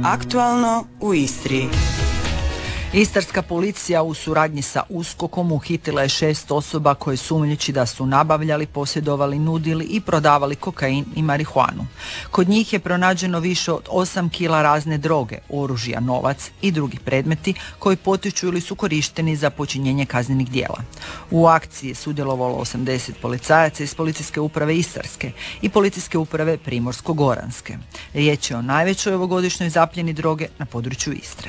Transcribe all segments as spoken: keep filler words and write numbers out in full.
Aktualno u Istri. Istarska policija u suradnji sa USKOK-om uhitila je šest osoba koje sumnjiči da su nabavljali, posjedovali, nudili i prodavali kokain i marihuanu. Kod njih je pronađeno više od osam kila razne droge, oružja, novac i drugi predmeti koji potiču ili su korišteni za počinjenje kaznenih djela. U akciji je sudjelovalo osamdeset policajaca iz Policijske uprave Istarske i Policijske uprave Primorsko-goranske. Riječ je o najvećoj ovogodišnjoj zapljeni droge na području Istre.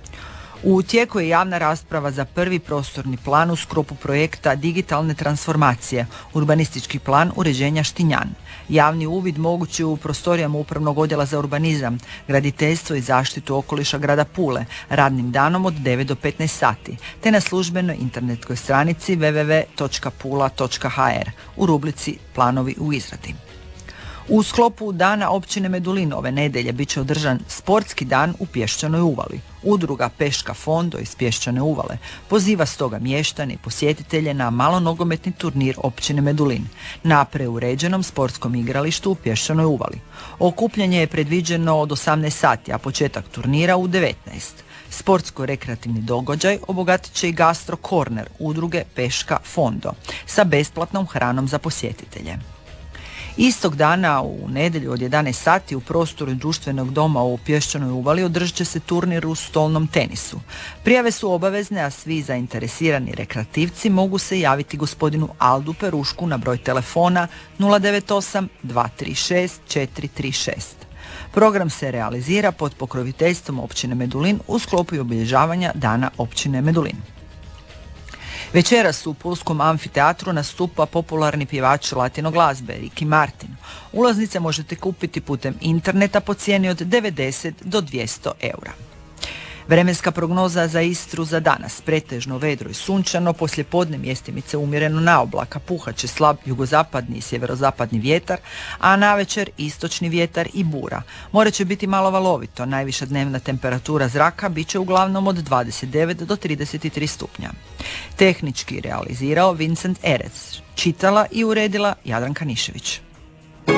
U tijeku je javna rasprava za prvi prostorni plan u sklopu projekta digitalne transformacije, urbanistički plan uređenja Štinjan. Javni uvid mogući u prostorijama Upravnog odjela za urbanizam, graditeljstvo i zaštitu okoliša grada Pule, radnim danom od devet do petnaest sati, te na službenoj internetskoj stranici w w w točka pula točka h r u rubrici Planovi u izradi. U sklopu Dana općine Medulin ove nedjelje bit će održan sportski dan u Pješčanoj uvali. Udruga Peška Fondo iz Pješčane uvale poziva stoga mještane i posjetitelje na malonogometni turnir općine Medulin na preuređenom sportskom igralištu u Pješčanoj uvali. Okupljanje je predviđeno od osamnaest sati, a početak turnira u devetnaest. Sportsko-rekreativni događaj obogatit će i Gastro Corner udruge Peška Fondo sa besplatnom hranom za posjetitelje. Istog dana u nedjelju od jedanaest sati u prostoru društvenog doma u Pješčanoj uvali održat će se turnir u stolnom tenisu. Prijave su obavezne, a svi zainteresirani rekreativci mogu se javiti gospodinu Aldu Perušku na broj telefona nula devet osam dva tri šest četiri tri šest. Program se realizira pod pokroviteljstvom općine Medulin u sklopu obilježavanja Dana općine Medulin. Večeras u Pulskom amfiteatru nastupa popularni pjevač latino glazbe Ricky Martin. Ulaznice možete kupiti putem interneta po cijeni od devedeset do dvjesto eura. Vremenska prognoza za Istru za danas: pretežno vedro i sunčano, poslijepodne mjestimice umjereno na oblaka, puhat će slab jugozapadni i sjeverozapadni vjetar, a navečer istočni vjetar i bura. More će biti malo valovito, najviša dnevna temperatura zraka bit će uglavnom od dvadeset devet do trideset tri stupnja. Tehnički realizirao Vincent Erec, čitala i uredila Jadranka Nišević.